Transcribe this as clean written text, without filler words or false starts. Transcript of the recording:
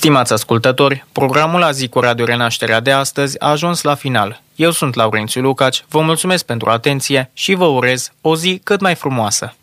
Stimați ascultători, programul Azi cu Radio Renașterea de astăzi a ajuns la final. Eu sunt Laurențiu Lucaci, vă mulțumesc pentru atenție și vă urez o zi cât mai frumoasă.